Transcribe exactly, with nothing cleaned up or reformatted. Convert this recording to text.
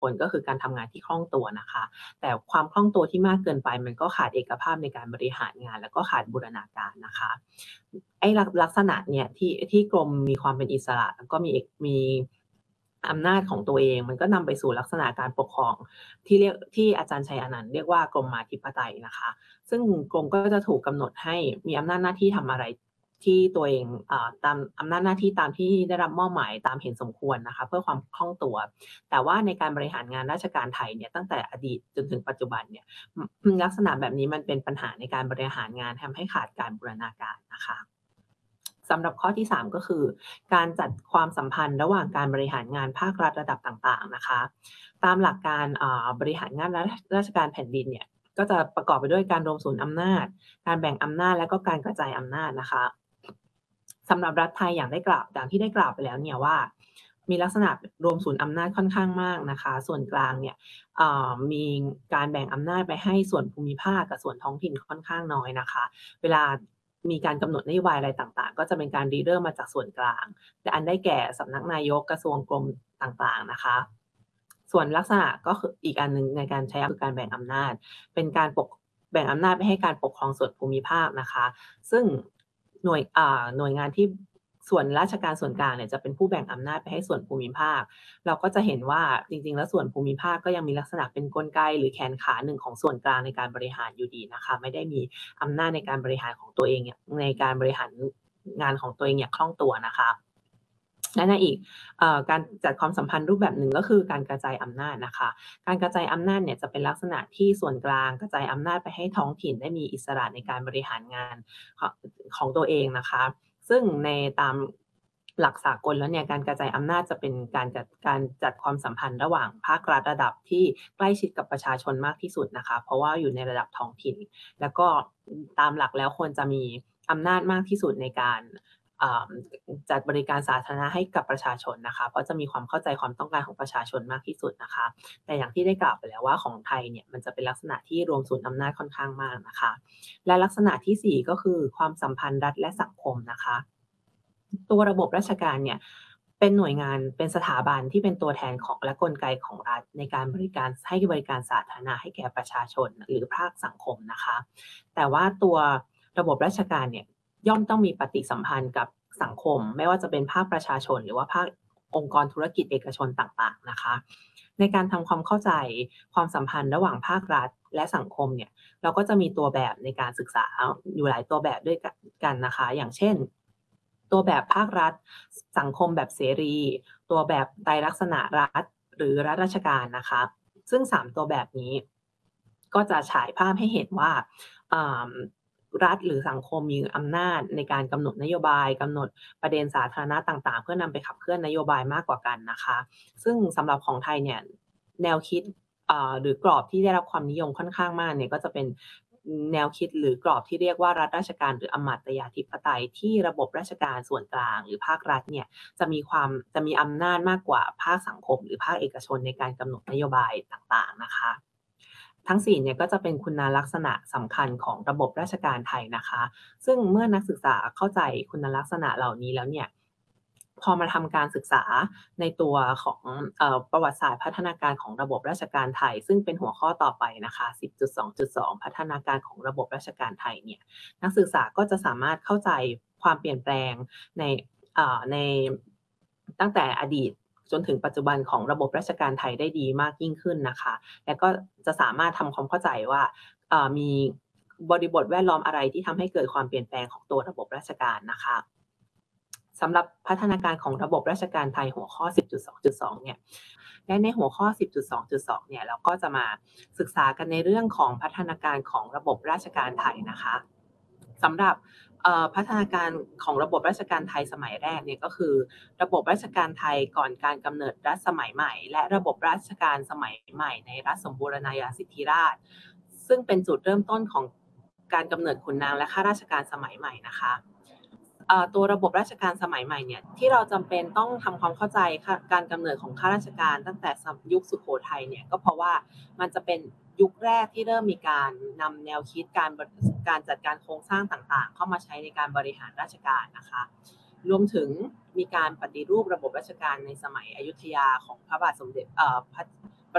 ผลก็คือการทำงานที่คล่องตัวนะคะแต่ความคล่องตัวที่มากเกินไปมันก็ขาดเอกภาพในการบริหารงานแล้วก็ขาดบูรณาการนะคะไอ้ลักลักษณะเนี่ยที่ที่กรมมีความเป็นอิสระแล้วก็มีเอกมีอำนาจของตัวเองมันก็นำไปสู่ลักษณะการปกครองที่เรียกที่อาจารย์ชัยอนันต์เรียกว่ากรมาธิปไตยนะคะซึ่งกรมก็จะถูกกำหนดให้มีอำนาจหน้าที่ทำอะไรที่ตัวเองอ่าตามอำนาจหน้าที่ตามที่ได้รับมอบหมายตามเห็นสมควรนะคะเพื่อความคล่องตัวแต่ว่าในการบริหารงานราชการไทยเนี่ยตั้งแต่อดีตจนถึงปัจจุบันเนี่ยอืมลักษณะแบบนี้มันเป็นปัญหาในการบริหารงานทำให้ขาดการบูรณาการนะคะสำหรับข้อที่สามก็คือการจัดความสัมพันธ์ระหว่างการบริหารงานภาครัฐระดับต่างๆนะคะตามหลักการอ่าบริหารงานราราชการแผ่นดินเนี่ยก็จะประกอบไปด้วยการรวมศูนย์อำนาจการแบ่งอำนาจและก็การกระจายอำนาจนะคะสำหรับรัฐไทยอย่างได้กล่าวอย่างที่ได้กล่าวไปแล้วเนี่ยว่ามีลักษณะรวมศูนย์อำนาจค่อนข้างมากนะคะส่วนกลางเนี่ยเอ่อมีการแบ่งอำนาจไปให้ส่วนภูมิภาคกับส่วนท้องถิ่นค่อนข้างน้อยนะคะเวลามีการกำหนดนโยบายอะไรต่างๆก็จะเป็นการริเริ่มมาจากส่วนกลางและอันได้แก่สำนักนายกกระทรวงกรมต่างๆนะคะส่วนลักษณะก็คืออีกอันหนึ่งในการใช้คือการแบ่งอำนาจเป็นการปกแบ่งอำนาจไปให้การปกครองส่วนภูมิภาคนะคะซึ่งหน่วยอ่าหน่วยงานที่ส่วนราชการส่วนกลางเนี่ยจะเป็นผู้แบ่งอำนาจไปให้ส่วนภูมิภาคเราก็จะเห็นว่าจริงๆแล้วส่วนภูมิภาคก็ยังมีลักษณะเป็นกลไกหรือแขนขาหนึ่งของส่วนกลางในการบริหารอยู่ดีนะคะไม่ได้มีอำนาจในการบริหารของตัวเองเนี่ยในการบริหารงานของตัวเองอย่างคล่องตัวนะคะและในอีกเอ่อการจัดความสัมพันธ์รูปแบบหนึ่งก็คือการกระจายอำนาจนะคะการกระจายอำนาจเนี่ยจะเป็นลักษณะที่ส่วนกลางกระจายอำนาจไปให้ท้องถิ่นได้มีอิสระในการบริหารงานของของตัวเองนะคะซึ่งในตามหลักสากลแล้วเนี่ยการกระจายอำนาจจะเป็นการจัดการจัดความสัมพันธ์ระหว่างภาครัฐระดับที่ใกล้ชิดกับประชาชนมากที่สุดนะคะเพราะว่าอยู่ในระดับท้องถิ่นแล้วก็ตามหลักแล้วควรจะมีอำนาจมากที่สุดในการอ่าจัดบริการสาธารณะให้กับประชาชนนะคะเพราะจะมีความเข้าใจความต้องการของประชาชนมากที่สุดนะคะแต่อย่างที่ได้กล่าวไปแล้วว่าของไทยเนี่ยมันจะเป็นลักษณะที่รวมศูนย์อำนาจค่อนข้างมากนะคะและลักษณะที่สี่ก็คือความสัมพันธ์รัฐและสังคมนะคะตัวระบบราชการเนี่ยเป็นหน่วยงานเป็นสถาบันที่เป็นตัวแทนของและกลไกของรัฐในการบริการให้บริการสาธารณะให้แก่ประชาชนหรือภาคสังคมนะคะแต่ว่าตัวระบบราชการเนี่ยย่อมต้องมีปฏิสัมพันธ์กับสังคมไม่ว่าจะเป็นภาคประชาชนหรือว่าภาคองค์กรธุรกิจเอกชนต่างๆนะคะในการทำความเข้าใจความสัมพันธ์ระหว่างภาครัฐและสังคมเนี่ยเราก็จะมีตัวแบบในการศึกษาอยู่หลายตัวแบบด้วยกันนะคะอย่างเช่นตัวแบบภาครัฐสังคมแบบเสรีตัวแบบไตรลักษณะรัฐหรือรัฐราชการนะคะซึ่งสามตัวแบบนี้ก็จะฉายภาพให้เห็นว่าอ่ารัฐหรือสังคมมีอำนาจในการกำหนดนโยบายกำหนดประเด็นสาธารณะต่างๆเพื่อนำไปขับเคลื่อนนโยบายมากกว่ากันนะคะซึ่งสำหรับของไทยเนี่ยแนวคิดอ่าหรือกรอบที่ได้รับความนิยมค่อนข้างมากเนี่ยก็จะเป็นแนวคิดหรือกรอบที่เรียกว่ารัฐราชการหรืออำมาตยาธิปไตยที่ระบบราชการส่วนกลางหรือภาครัฐเนี่ยจะมีความจะมีอำนาจมากกว่าภาคสังคมหรือภาคเอกชนในการกำหนดนโยบายต่างๆนะคะทั้งสี่เนี่ยก็จะเป็นคุณลักษณะสำคัญของระบบราชการไทยนะคะซึ่งเมื่อนักศึกษาเข้าใจคุณลักษณะเหล่านี้แล้วเนี่ยพอมาทำการศึกษาในตัวของเอ่อประวัติศาสตร์พัฒนาการของระบบราชการไทยซึ่งเป็นหัวข้อต่อไปนะคะ สิบจุดสองจุดสอง พัฒนาการของระบบราชการไทยเนี่ยนักศึกษาก็จะสามารถเข้าใจความเปลี่ยนแปลงในอ่าในตั้งแต่อดีตจนถึงปัจจุบันของระบบราชการไทยได้ดีมากยิ่งขึ้นนะคะและก็จะสามารถทำความเข้าใจว่าอ่ามีบริบทแวดล้อมอะไรที่ทำให้เกิดความเปลี่ยนแปลงของตัวระบบราชการนะคะสำหรับพัฒนาการของระบบราชการไทยหัวข้อ สิบจุดสองจุดสอง เนี่ยและในหัวข้อ สิบจุดสองจุดสอง เนี่ยเราก็จะมาศึกษากันในเรื่องของพัฒนาการของระบบราชการไทยนะคะสำหรับเอ่อพัฒนาการของระบบราชการไทยสมัยแรกเนี่ยก็คือระบบราชการไทยก่อนการกำเนิดรัฐสมัยใหม่และระบบราชการสมัยใหม่ในรัฐสมบูรณาญาสิทธิราชย์ซึ่งเป็นจุดเริ่มต้นของการกำเนิดขุนนางและข้าราชการสมัยใหม่นะคะเอ่อตัวระบบราชการสมัยใหม่เนี่ยที่เราจำเป็นต้องทำความเข้าใจการกำเนิดของข้าราชการตั้งแต่ยุคสุโขทัยเนี่ยก็เพราะว่ามันจะเป็นยุคแรกที่เริ่มมีการนำแนวคิดการการจัดการโครงสร้างต่างๆเข้ามาใช้ในการบริหารราชการนะคะรวมถึงมีการปฏิรูประบบราชการในสมัยอยุธยาของพระบาทสมเด็จเอ่อพระ